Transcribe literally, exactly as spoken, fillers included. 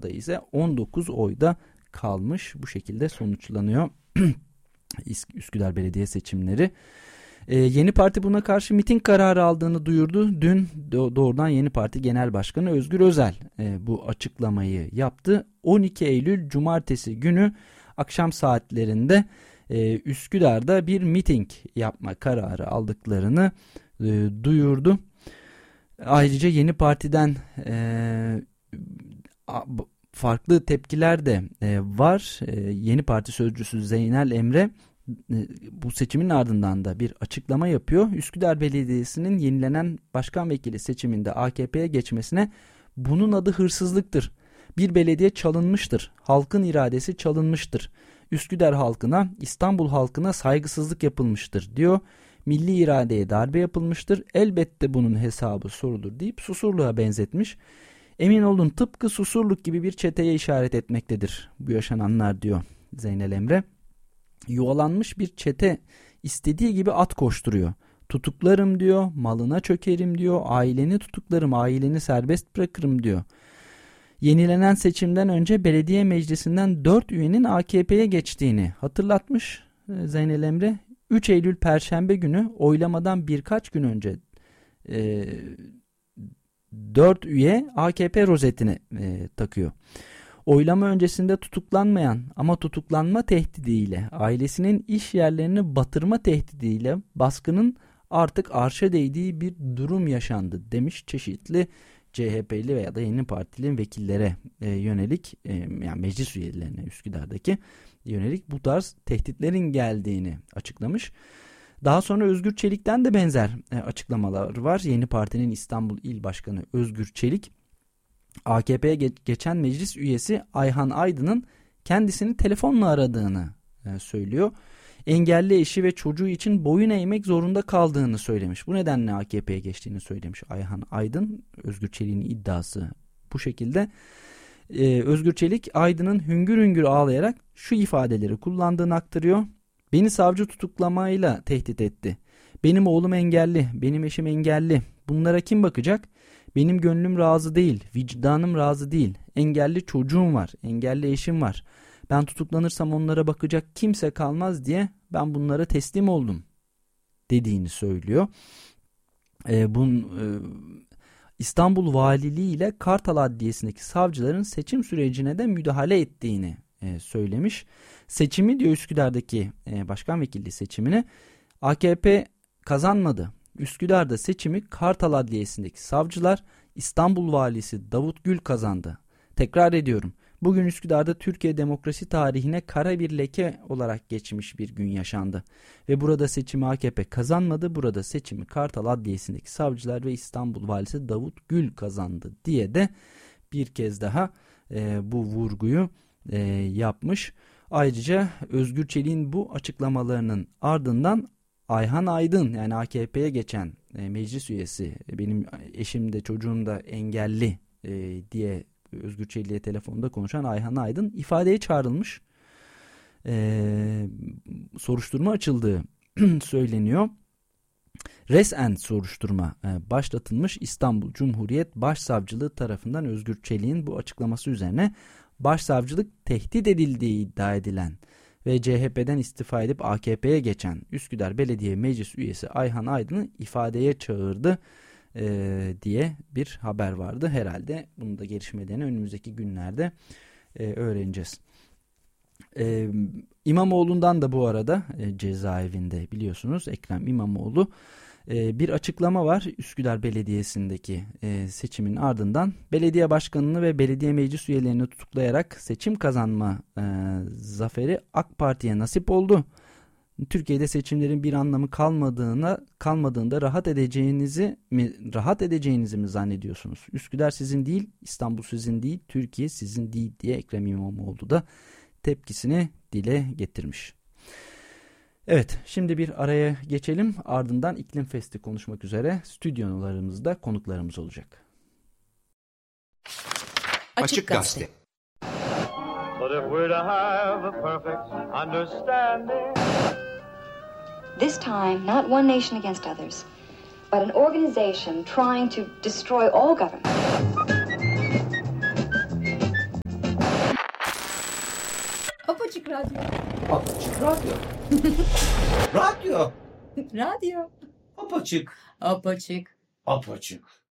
adayı ise on dokuz oyda kalmış. Bu şekilde sonuçlanıyor Üsküdar Belediye seçimleri. Ee, Yeni Parti buna karşı miting kararı aldığını duyurdu. Dün doğrudan Yeni Parti Genel Başkanı Özgür Özel e, bu açıklamayı yaptı. on iki Eylül Cumartesi günü akşam saatlerinde e, Üsküdar'da bir miting yapma kararı aldıklarını e, duyurdu. Ayrıca Yeni Parti'den e, farklı tepkiler de e, var. E, Yeni Parti sözcüsü Zeynel Emre bu seçimin ardından da bir açıklama yapıyor. Üsküdar Belediyesi'nin yenilenen başkan vekili seçiminde A K P'ye geçmesine bunun adı hırsızlıktır. Bir belediye çalınmıştır. Halkın iradesi çalınmıştır. Üsküdar halkına, İstanbul halkına saygısızlık yapılmıştır diyor. Milli iradeye darbe yapılmıştır. Elbette bunun hesabı sorulur deyip Susurluğa benzetmiş. Emin olun tıpkı Susurluk gibi bir çeteye işaret etmektedir bu yaşananlar diyor Zeynel Emre. Yuvalanmış bir çete istediği gibi at koşturuyor. Tutuklarım diyor, malına çökerim diyor, aileni tutuklarım, aileni serbest bırakırım diyor. Yenilenen seçimden önce belediye meclisinden dört üyenin A K P'ye geçtiğini hatırlatmış Zeynel Emre. üç Eylül Perşembe günü oylamadan birkaç gün önce e, dört üye A K P rozetini e, takıyor. Oylama öncesinde tutuklanmayan ama tutuklanma tehdidiyle, ailesinin iş yerlerini batırma tehdidiyle baskının artık arşa değdiği bir durum yaşandı demiş çeşitli C H P'li veya da Yeni Partili vekillere e, yönelik e, yani meclis üyelerine Üsküdar'daki yönelik bu tarz tehditlerin geldiğini açıklamış. Daha sonra Özgür Çelik'ten de benzer e, açıklamalar var. Yeni Parti'nin İstanbul İl Başkanı Özgür Çelik, A K P'ye geç, geçen meclis üyesi Ayhan Aydın'ın kendisini telefonla aradığını e, söylüyor. Engelli eşi ve çocuğu için boyun eğmek zorunda kaldığını söylemiş. Bu nedenle A K P'ye geçtiğini söylemiş Ayhan Aydın. Özgür Çelik'in iddiası bu şekilde. Ee, Özgür Çelik Aydın'ın hüngür hüngür ağlayarak şu ifadeleri kullandığını aktarıyor. Beni savcı tutuklamayla tehdit etti. Benim oğlum engelli, benim eşim engelli. Bunlara kim bakacak? Benim gönlüm razı değil, vicdanım razı değil. Engelli çocuğum var, engelli eşim var. Ben tutuklanırsam onlara bakacak kimse kalmaz diye ben bunlara teslim oldum dediğini söylüyor. Ee, bunun e, İstanbul Valiliği ile Kartal Adliyesi'ndeki savcıların seçim sürecine de müdahale ettiğini e, söylemiş. Seçimi diyor Üsküdar'daki e, başkan vekilliği seçimini A K P kazanmadı. Üsküdar'da seçimi Kartal Adliyesi'ndeki savcılar, İstanbul Valisi Davut Gül kazandı. Tekrar ediyorum. Bugün Üsküdar'da Türkiye demokrasi tarihine kara bir leke olarak geçmiş bir gün yaşandı. Ve burada seçimi A K P kazanmadı. Burada seçimi Kartal Adliyesi'ndeki savcılar ve İstanbul Valisi Davut Gül kazandı diye de bir kez daha e, bu vurguyu e, yapmış. Ayrıca Özgür Çelik'in bu açıklamalarının ardından Ayhan Aydın yani A K P'ye geçen e, meclis üyesi, benim eşim de çocuğum da engelli e, diye Özgür Çelik'e telefonda konuşan Ayhan Aydın ifadeye çağrılmış. Ee, soruşturma açıldığı söyleniyor. Resmen soruşturma e, başlatılmış. İstanbul Cumhuriyet Başsavcılığı tarafından Özgür Çelik'in bu açıklaması üzerine başsavcılık tehdit edildiği iddia edilen ve C H P'den istifa edip A K P'ye geçen Üsküdar Belediye Meclis üyesi Ayhan Aydın'ı ifadeye çağırdı Ee, diye bir haber vardı. Herhalde bunun da gelişmelerini önümüzdeki günlerde e, öğreneceğiz. Ee, İmamoğlu'ndan da bu arada e, cezaevinde biliyorsunuz Ekrem İmamoğlu e, bir açıklama var. Üsküdar Belediyesi'ndeki e, seçimin ardından belediye başkanını ve belediye meclis üyelerini tutuklayarak seçim kazanma e, zaferi AK Parti'ye nasip oldu. Türkiye'de seçimlerin bir anlamı kalmadığına kalmadığında rahat edeceğinizi mi rahat edeceğinizi mi zannediyorsunuz? Üsküdar sizin değil, İstanbul sizin değil, Türkiye sizin değil diye Ekrem İmamoğlu da tepkisini dile getirmiş. Evet, şimdi bir araya geçelim. Ardından İklim Festi konuşmak üzere stüdyolarımızda konuklarımız olacak. Açık Gazete. But if we're to have a perfect understanding, this time, not one nation against others, but an organization trying to destroy all government. Apaçık radyo. Apaçık radyo. Radyo. Radyo. Apaçık. Apaçık. Apaçık.